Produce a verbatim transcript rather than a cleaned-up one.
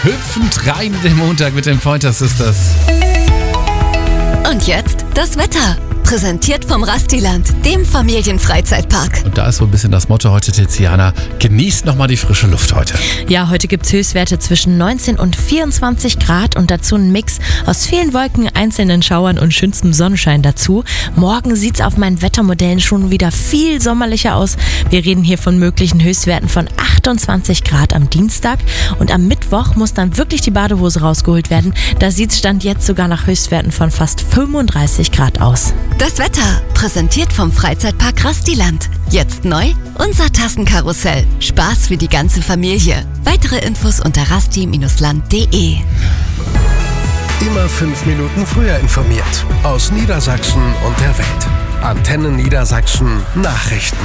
hüpfend rein in den Montag mit den Pointer Sisters. Und jetzt das Wetter. Präsentiert vom Rastiland, dem Familienfreizeitpark. Und da ist so ein bisschen das Motto heute, Tiziana. Genießt nochmal die frische Luft heute. Ja, heute gibt es Höchstwerte zwischen neunzehn und vierundzwanzig Grad und dazu ein Mix aus vielen Wolken, einzelnen Schauern und schönstem Sonnenschein dazu. Morgen sieht es auf meinen Wettermodellen schon wieder viel sommerlicher aus. Wir reden hier von möglichen Höchstwerten von achtundzwanzig Grad am Dienstag. Und am Mittwoch muss dann wirklich die Badehose rausgeholt werden. Da sieht es Stand jetzt sogar nach Höchstwerten von fast fünfunddreißig Grad aus. Das Wetter, präsentiert vom Freizeitpark Rastiland. Jetzt neu, unser Tassenkarussell. Spaß für die ganze Familie. Weitere Infos unter rasti Bindestrich land punkt de. Immer fünf Minuten früher informiert. Aus Niedersachsen und der Welt. Antenne Niedersachsen Nachrichten.